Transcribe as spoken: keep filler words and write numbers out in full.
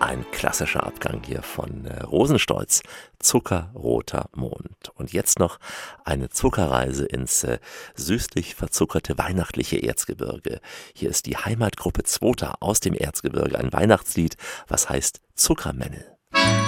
Ein klassischer Abgang hier von äh, Rosenstolz, Zuckerroter Mond. Und jetzt noch eine Zuckerreise ins äh, süßlich verzuckerte weihnachtliche Erzgebirge. Hier ist die Heimatgruppe Zwota aus dem Erzgebirge, ein Weihnachtslied, was heißt Zuckermännel.